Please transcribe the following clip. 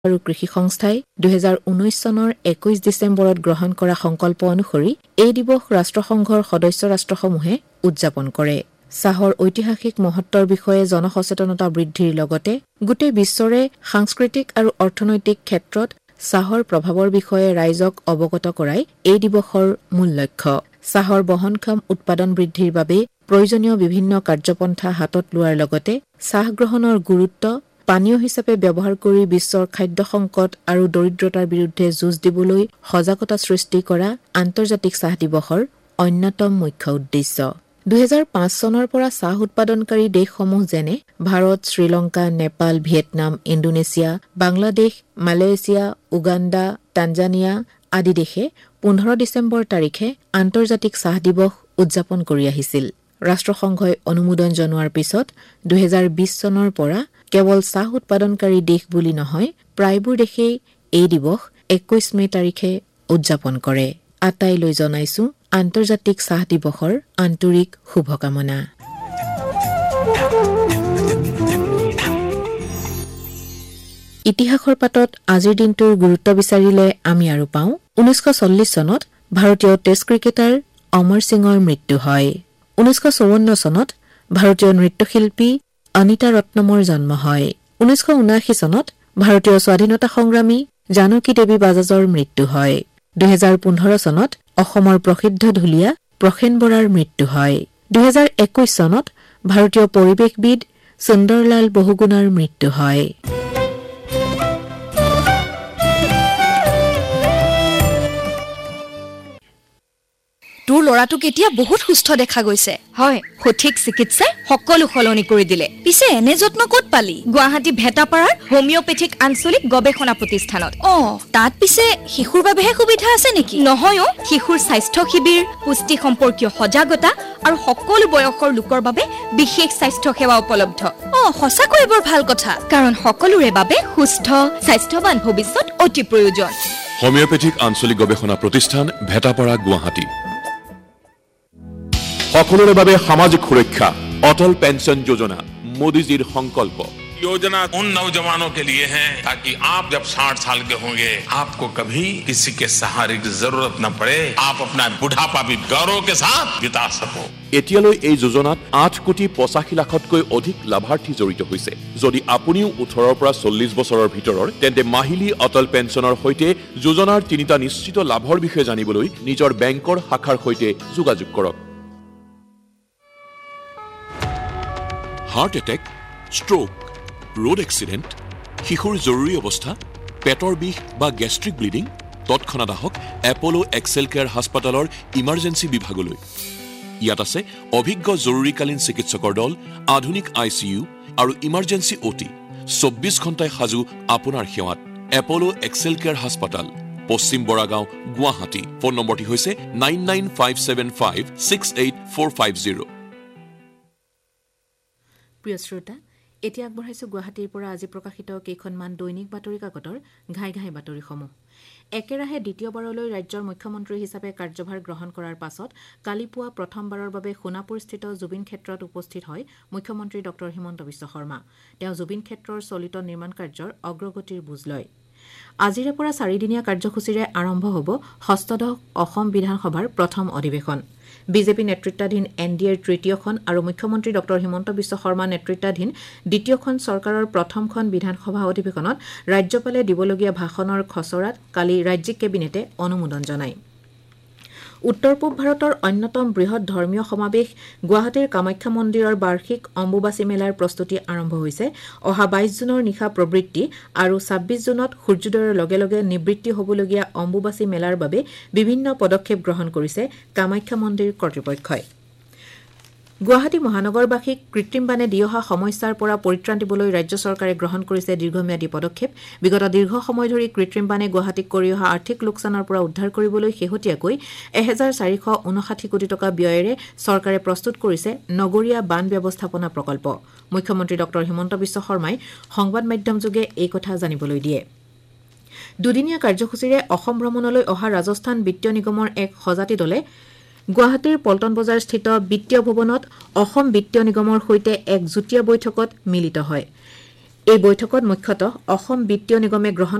আৰু কৃষি সংস্থাই 2019 চনৰ 21 ডিচেম্বৰত গ্ৰহণ কৰা সংকল্প অনুসৰি এই দিৱস ৰাষ্ট্ৰসংঘৰ সদস্য ৰাষ্ট্ৰসমূহে উদযাপন কৰে। চাহৰ ঐতিহাসিক মহত্বৰ বিষয়ে জনসচেতনতা বৃদ্ধিৰ লগতে গোটেই বিশ্বৰে সাংস্কৃতিক আৰু অৰ্থনৈতিক ক্ষেত্ৰত চাহৰ প্ৰভাৱৰ বিষয়ে ৰাইজক অৱগত কৰাই এই দিৱসৰ মূল লক্ষ্য। চাহৰ বহনক্ষম উৎপাদন বৃদ্ধিৰ বাবে প্ৰয়োজনীয় বিভিন্ন কাৰ্যপন্থা হাতত লোৱাৰ লগতে চাহ গ্ৰহণৰ গুৰুত্ব পানীয় হিচাপে ব্যৱহাৰ কৰি বিশ্বৰ খাদ্য সংকট আৰু দৰিদ্ৰতাৰ বিৰুদ্ধে যুঁজ দিবলৈ সজাগতা সৃষ্টি কৰা আন্তৰ্জাতিক চাহ দিৱসৰ অন্যতম মুখ্য উদ্দেশ্য। 2005 চনৰ পৰা চাহ উৎপাদনকাৰী দেশসমূহ যেনে Bharat, Sri Lanka, Nepal, Vietnam, Indonesia, Bangladesh, Malaysia, Uganda, Tanzania আদি দেশে 15 ডিচেম্বৰ তাৰিখে আন্তৰ্জাতিক চাহ দিৱস উদযাপন কৰি আহিছিল। ৰাষ্ট্ৰসংঘই অনুমোদন জনোৱাৰ পিছত 2020 চনৰ পৰা কেৱল চাহ উৎপাদনকাৰী দেশ বুলি নহয়, প্ৰায়বোৰ দেশেই এই দিৱস 21 মে তাৰিখে উদযাপন কৰে। আটাইলৈ জনাইছো আন্তৰ্জাতিক চাহ দিৱসৰ আন্তৰিক শুভকামনা। ইতিহাসৰ পাতত আজিৰ দিনটোৰ গুৰুত্ব বিচাৰিলে আমি আৰু পাওঁ 1940 চনত ভাৰতীয় টেষ্ট ক্ৰিকেটাৰ অমৰ সিঙৰ মৃত্যু হয়। 1954 চনত ভাৰতীয় নৃত্যশিল্পী অনিতা ৰত্নমৰ জন্ম হয়। 1979 চনত ভাৰতীয় স্বাধীনতা সংগ্ৰামী জানকী দেৱী বাজাজৰ মৃত্যু হয়। 2015 চনত অসমৰ প্ৰসিদ্ধ ঢুলীয়া প্ৰসেন বৰাৰ মৃত্যু হয়। 2021 চনত ভাৰতীয় পৰিৱেশবিদ সুন্দৰলাল বহুগুণাৰ মৃত্যু হয়। তোৰ ল'ৰাটোক এতিয়া বহুত সুস্থ দেখা গৈছে। হয়, সঠিক চিকিৎসাই সকলো সলনি কৰি দিলে। পিছে এনে যত্ন ক'ত পালি? গুৱাহাটী ভেটাপাৰাৰ হোমিঅপেথিক আঞ্চলিক গৱেষণা প্ৰতিষ্ঠানত। তাত পিছে শিশুৰ বাবেহে সুবিধা আছে নেকি? নহয়ও, শিশুৰ স্বাস্থ্য শিবিৰ, পুষ্টি সম্পৰ্কীয় সজাগতা আৰু সকলো বয়সৰ লোকৰ বাবে বিশেষ স্বাস্থ্য সেৱা উপলব্ধ। সঁচাকৈ বৰ ভাল কথা, কাৰণ সকলোৰে বাবে সুস্থ স্বাস্থ্যৱান ভৱিষ্যত অতি প্ৰয়োজন। হোমিঅপেথিক আঞ্চলিক গৱেষণা প্ৰতিষ্ঠান ভেটাপাৰা গুৱাহাটী। সকলোৰে বাবে সামাজিক সুৰক্ষা অটল পেঞ্চন যোজনা মোদীজীৰ সংকল্প। योजना उन नौजवानों के लिए है ताकि आप जब 60 साल के होंगे आपको कभी किसी के सहारे की जरूरत न पड़े, आप अपना बुढ़ापा भी गौरव के साथ बिता सको। এতিয়ালৈ এই যোজনাত 8,85,00,000তকৈ অধিক লাভাৰ্থী জড়িত হৈছে। যদি আপুনিও 18ৰ পৰা 40 বছৰৰ ভিতৰৰ, তেন্তে মাহিলী অটল পেঞ্চনৰ সৈতে যোজনাৰ 3টা নিশ্চিত লাভৰ বিষয়ে জানিবলৈ নিজৰ বেংকৰ শাখাৰ সৈতে যোগাযোগ কৰক। Heart attack, stroke, road accident, শিশুৰ জৰুৰী অৱস্থা, পেটৰ বিষ বা গেষ্ট্ৰিক ব্লিডিং, তৎক্ষণাৎ আহক এপলো এক্সেল কেয়াৰ হাস্পাতালৰ ইমাৰ্জেঞ্চি বিভাগলৈ। ইয়াত আছে অভিজ্ঞ জৰুৰীকালীন চিকিৎসকৰ দল, আধুনিক ICU আৰু ইমাৰ্জেঞ্চি OT। 24 ঘণ্টাই সাজু আপোনাৰ সেৱাত। এপলো এক্সেল কেয়াৰ হাস্পাতাল, পশ্চিম বৰাগাঁও, গুৱাহাটী। ফোন নম্বৰটি হৈছে 9957568450। প্ৰিয় শ্ৰোতা, এতিয়া আগবঢ়াইছো গুৱাহাটীৰ পৰা আজি প্ৰকাশিত কেইখনমান দৈনিক বাতৰি কাকতৰ ঘাই ঘাই বাতৰিসমূহ। একেৰাহে দ্বিতীয়বাৰলৈ ৰাজ্যৰ মুখ্যমন্ত্ৰী হিচাপে কাৰ্যভাৰ গ্ৰহণ কৰাৰ পাছত কালি পুৱা প্ৰথমবাৰৰ বাবে সোণাপুৰস্থিত জুবিন ক্ষেত্ৰত উপস্থিত হয় মুখ্যমন্ত্ৰী ডঃ হিমন্ত বিশ্ব শৰ্মা। তেওঁ জুবিন ক্ষেত্ৰৰ চলিত নিৰ্মাণ কাৰ্যৰ অগ্ৰগতিৰ বুজ লয়। আজিৰে পৰা 4দিনীয়া কাৰ্যসূচীৰে আৰম্ভ হ'ব 6ষ্ঠদশ অসম বিধানসভাৰ প্ৰথম অধিৱেশন। বিজেপি নেতৃত্বাধীন NDAৰ তৃতীয়খন আৰু মুখ্যমন্ত্ৰী ডঃ হিমন্ত বিশ্ব শৰ্মা নেতৃত্বাধীন দ্বিতীয়খন চৰকাৰৰ প্ৰথমখন বিধানসভা অধিৱেশনত ৰাজ্যপালে দিবলগীয়া ভাষণৰ খচৰাত কালি ৰাজ্যিক কেবিনেটে অনুমোদন জনায়। উত্তৰ পূব ভাৰতৰ অন্যতম বৃহৎ ধৰ্মীয় সমাৱেশ গুৱাহাটীৰ কামাখ্যা মন্দিৰৰ বাৰ্ষিক অম্বুবাচী মেলাৰ প্ৰস্তুতি আৰম্ভ হৈছে। অহা 22 জুনৰ নিশা প্ৰবৃত্তি আৰু 26 জুনত সূৰ্যোদয়ৰ লগে লগে নিবৃত্তি হ'বলগীয়া অম্বুবাচী মেলাৰ বাবে বিভিন্ন পদক্ষেপ গ্ৰহণ কৰিছে কামাখ্যা মন্দিৰ কৰ্তৃপক্ষই। গুৱাহাটী মহানগৰবাসীক কৃত্ৰিম বানে দি অহা সমস্যাৰ পৰা পৰিত্ৰাণ দিবলৈ ৰাজ্য চৰকাৰে গ্ৰহণ কৰিছে দীৰ্ঘম্যাদী পদক্ষেপ। বিগত দীৰ্ঘ সময় ধৰি কৃত্ৰিম বানে গুৱাহাটীক কৰি অহা আৰ্থিক লোকচানৰ পৰা উদ্ধাৰ কৰিবলৈ শেহতীয়াকৈ 1459 কোটি টকা ব্যয়েৰে চৰকাৰে প্ৰস্তুত কৰিছে নগৰীয়া বান ব্যৱস্থাপনা প্ৰকল্প। মুখ্যমন্ত্ৰী ডঃ হিমন্ত বিশ্ব শৰ্মাই সংবাদ মাধ্যমযোগে এই কথা জানিবলৈ দিয়ে। দুদিনীয়া কাৰ্যসূচীৰে অসম ভ্ৰমণলৈ অহা ৰাজস্থান বিত্তীয় নিগমৰ এক সজাতি দলে গুৱাহাটীৰ পল্টন বজাৰস্থিত বিত্তীয় ভৱনত অসম বিত্তীয় নিগমৰ সৈতে এক যুটীয়া বৈঠকত মিলিত হয়। এই বৈঠকত মুখ্যতঃ অসম বিত্তীয় নিগমে গ্ৰহণ